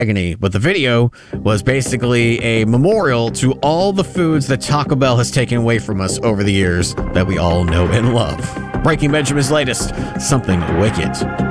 agony, but the video was basically a memorial to all the foods that Taco Bell has taken away from us over the years that we all know and love. Breaking Benjamin's latest, Something Wicked.